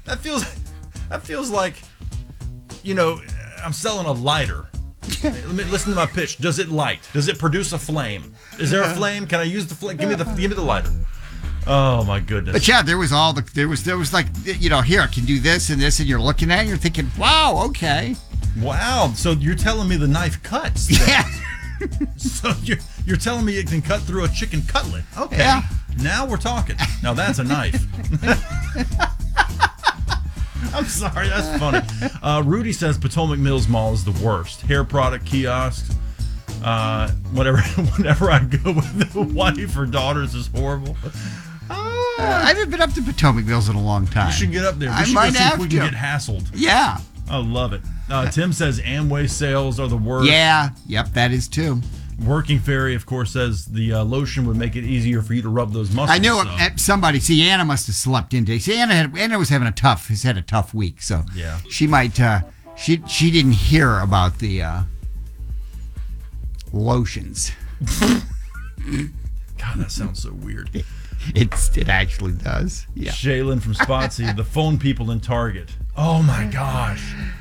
That feels like, I'm selling a lighter. Let me listen to my pitch. Does it light? Does it produce a flame? Is there a flame? Can I use the flame? Give me the lighter. Oh my goodness. But yeah, there was like, here I can do this and this, and you're looking at it and you're thinking, wow, okay. Wow. So you're telling me the knife cuts? Yeah. So you're telling me it can cut through a chicken cutlet? Okay. Yeah. Now we're talking. Now that's a knife. I'm sorry, that's funny. Rudy says Potomac Mills Mall is the worst. Hair product kiosks. Whenever I go with the wife or daughters is horrible. I haven't been up to Potomac Mills in a long time. You should get up there. We should might go see if have we to. can get hassled. Yeah. I love it. Tim says Amway sales are the worst. Yeah. Yep, that is too. Working Fairy, of course, says the lotion would make it easier for you to rub those muscles. I know so. somebody. See, Anna must have slept in today. See, Anna has had a tough week, so yeah, she might. She didn't hear about the lotions. God, that sounds so weird. It actually does. Yeah. Shaylin from Spotsy, the phone people in Target. Oh my gosh.